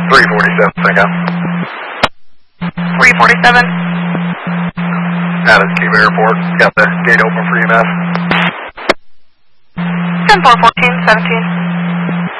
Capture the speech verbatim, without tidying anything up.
three forty-seven, think I'm. three forty-seven. Alice Cube Airport. Got the gate open for E M S. ten four fourteen, seventeen.